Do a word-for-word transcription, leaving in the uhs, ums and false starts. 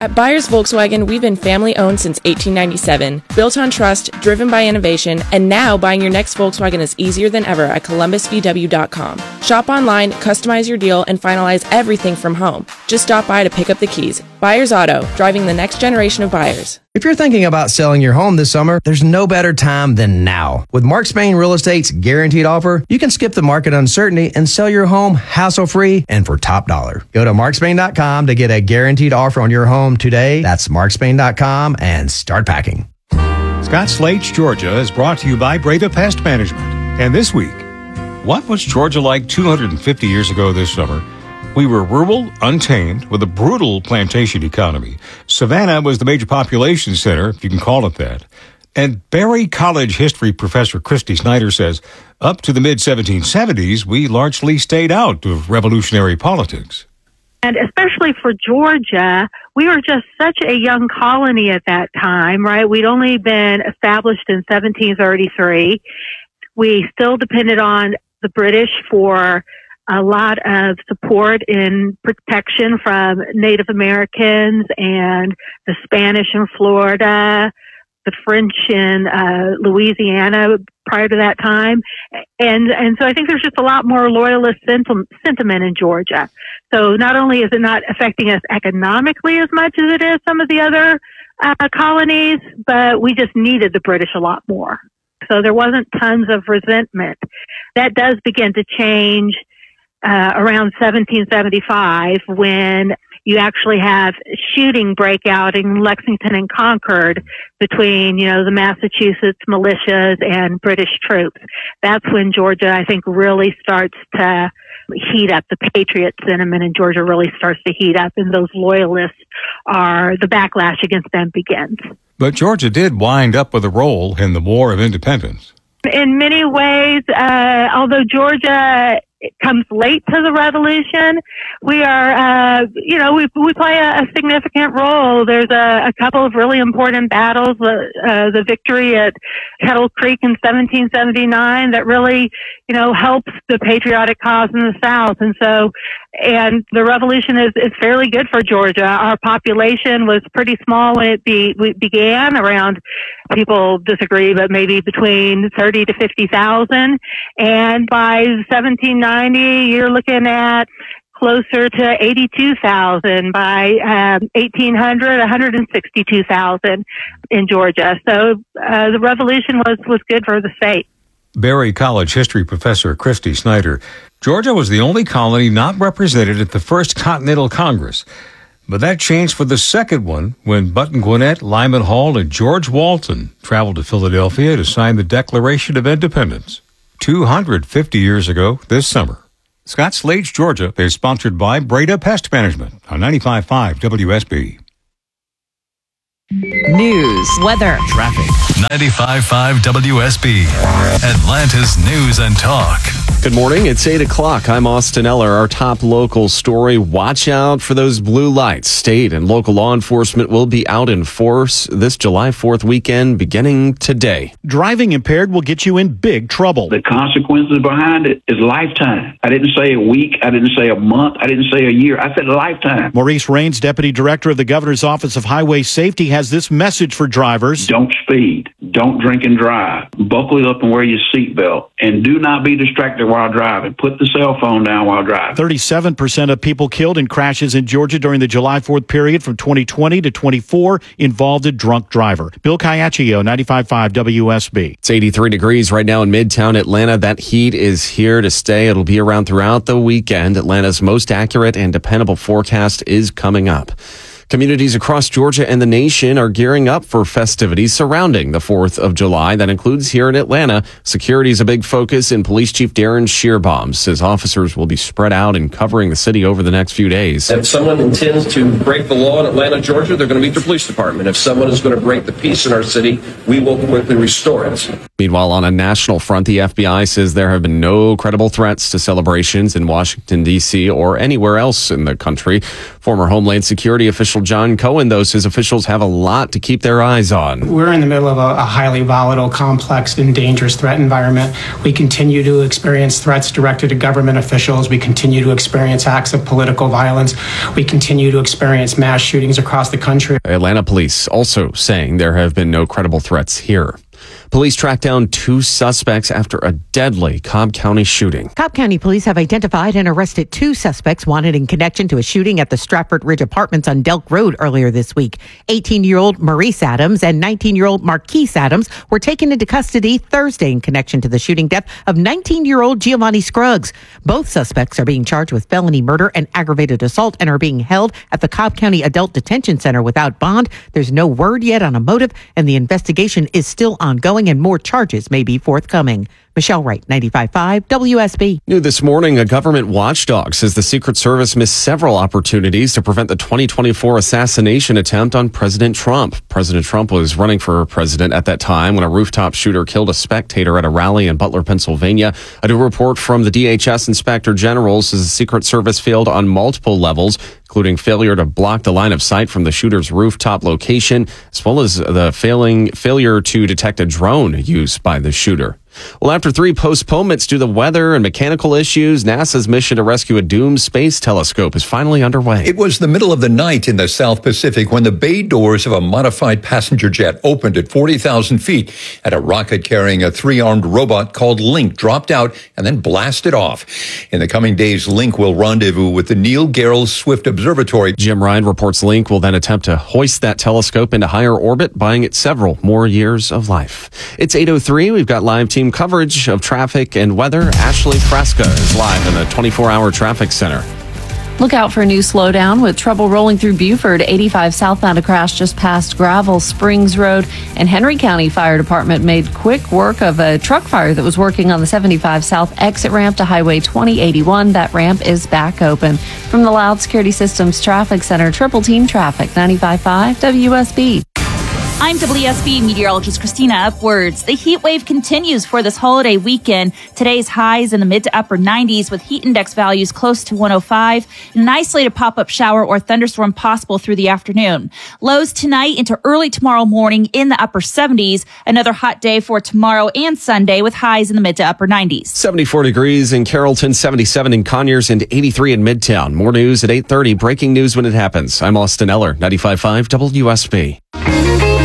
At Byers Volkswagen, we've been family-owned since eighteen ninety-seven, built on trust, driven by innovation, and now buying your next Volkswagen is easier than ever at columbus v w dot com. Shop online, customize your deal, and finalize everything from home. Just stop by to pick up the keys. Byers Auto, driving the next generation of buyers. If you're thinking about selling your home this summer, there's no better time than now. With Mark Spain Real Estate's guaranteed offer, you can skip the market uncertainty and sell your home hassle-free and for top dollar. Go to mark spain dot com to get a guaranteed offer on your home today. That's mark spain dot com and start packing. Scott Slate's Georgia is brought to you by Breda Pest Management. And this week, what was Georgia like two hundred fifty years ago this summer? We were rural, untamed, with a brutal plantation economy. Savannah was the major population center, if you can call it that. And Berry College history professor Christy Snyder says, up to the mid seventeen seventies, we largely stayed out of revolutionary politics. And especially for Georgia, we were just such a young colony at that time, right? We'd only been established in seventeen thirty-three. We still depended on the British for a lot of support in protection from Native Americans and the Spanish in Florida, the French in uh, Louisiana prior to that time. And and so I think there's just a lot more loyalist senti- sentiment in Georgia. So not only is it not affecting us economically as much as it is some of the other uh, colonies, but we just needed the British a lot more. So there wasn't tons of resentment. That does begin to change Uh, around seventeen seventy-five, when you actually have shooting breakout in Lexington and Concord between, you know, the Massachusetts militias and British troops. That's when Georgia, I think, really starts to heat up. The patriot sentiment in Georgia really starts to heat up, and those loyalists are, the backlash against them begins. But Georgia did wind up with a role in the War of Independence. In many ways, uh, although Georgia it comes late to the revolution, we are, uh, you know, we we play a, a significant role. There's a, a couple of really important battles, uh, uh, the victory at Kettle Creek in seventeen seventy-nine that really, you know, helps the patriotic cause in the South. And so, and the revolution is, is fairly good for Georgia. Our population was pretty small when it be, we began, around, people disagree, but maybe between thirty to fifty thousand. And by seventeen ninety, you're looking at closer to eighty-two thousand. By um, eighteen hundred, one hundred sixty-two thousand in Georgia. So uh, the revolution was, was good for the state. Berry College history professor Christy Snyder. Georgia was the only colony not represented at the first Continental Congress. But that changed for the second one when Button Gwinnett, Lyman Hall, and George Walton traveled to Philadelphia to sign the Declaration of Independence two hundred fifty years ago this summer. Scott Slate's Georgia is sponsored by Breda Pest Management on ninety-five point five W S B. News, weather, traffic. ninety-five point five W S B, Atlanta's News and Talk. Good morning. It's eight o'clock. I'm Austin Eller. Our top local story. Watch out for those blue lights. State and local law enforcement will be out in force this July fourth weekend beginning today. Driving impaired will get you in big trouble. The consequences behind it is lifetime. I didn't say a week. I didn't say a month. I didn't say a year. I said lifetime. Maurice Raines, Deputy Director of the Governor's Office of Highway Safety, has this message for drivers. Don't speed. Don't drink and drive. Buckle up and wear your seatbelt. And do not be distracted while driving. Put the cell phone down while driving. thirty-seven percent of people killed in crashes in Georgia during the July fourth period from twenty twenty to twenty-four involved a drunk driver. Bill Caiaccio, ninety-five point five W S B. It's eighty-three degrees right now in Midtown Atlanta. That heat is here to stay. It'll be around throughout the weekend. Atlanta's most accurate and dependable forecast is coming up. Communities across Georgia and the nation are gearing up for festivities surrounding the fourth of July. That includes here in Atlanta. Security is a big focus, and Police Chief Darren Shearbaum says officers will be spread out and covering the city over the next few days. If someone intends to break the law in Atlanta, Georgia, they're going to meet the police department. If someone is going to break the peace in our city, we will quickly restore it. Meanwhile, on a national front, the F B I says there have been no credible threats to celebrations in Washington, D C or anywhere else in the country. Former Homeland Security official John Cohen, though, says officials have a lot to keep their eyes on. We're in the middle of a, a highly volatile, complex, and dangerous threat environment. We continue to experience threats directed to government officials. We continue to experience acts of political violence. We continue to experience mass shootings across the country. Atlanta police also saying there have been no credible threats here. Police tracked down two suspects after a deadly Cobb County shooting. Cobb County police have identified and arrested two suspects wanted in connection to a shooting at the Stratford Ridge Apartments on Delk Road earlier this week. eighteen-year-old Maurice Adams and nineteen-year-old Marquise Adams were taken into custody Thursday in connection to the shooting death of nineteen-year-old Giovanni Scruggs. Both suspects are being charged with felony murder and aggravated assault and are being held at the Cobb County Adult Detention Center without bond. There's no word yet on a motive, and the investigation is still ongoing, and more charges may be forthcoming. Michelle Wright, ninety-five point five W S B. New this morning, a government watchdog says the Secret Service missed several opportunities to prevent the twenty twenty-four assassination attempt on President Trump. President Trump was running for president at that time when a rooftop shooter killed a spectator at a rally in Butler, Pennsylvania. A new report from the D H S Inspector General says the Secret Service failed on multiple levels, including failure to block the line of sight from the shooter's rooftop location, as well as the failing failure to detect a drone used by the shooter. Well, after three postponements due to weather and mechanical issues, NASA's mission to rescue a doomed space telescope is finally underway. It was the middle of the night in the South Pacific when the bay doors of a modified passenger jet opened at forty thousand feet and a rocket carrying a three-armed robot called Link dropped out and then blasted off. In the coming days, Link will rendezvous with the Neil Gehrels Swift Observatory. Jim Ryan reports Link will then attempt to hoist that telescope into higher orbit, buying it several more years of life. It's eight oh three. We've got live team coverage of traffic and weather. Ashley Fresca is live in the twenty-four hour traffic center. Look out for a new slowdown with trouble rolling through Buford. eighty-five southbound, a crash just past Gravel Springs Road. And Henry County Fire Department made quick work of a truck fire that was working on the seventy-five south exit ramp to Highway twenty eighty-one. That ramp is back open. From the Loud Security Systems Traffic Center, Triple Team Traffic, ninety-five point five W S B. I'm W S B meteorologist Christina Upwards. The heat wave continues for this holiday weekend. Today's highs in the mid to upper nineties with heat index values close to one oh five. An isolated pop-up shower or thunderstorm possible through the afternoon. Lows tonight into early tomorrow morning in the upper seventies. Another hot day for tomorrow and Sunday with highs in the mid to upper nineties. seventy-four degrees in Carrollton, seventy-seven in Conyers, and eighty-three in Midtown. More news at eight thirty. Breaking news when it happens. I'm Austin Eller, ninety-five point five W S B.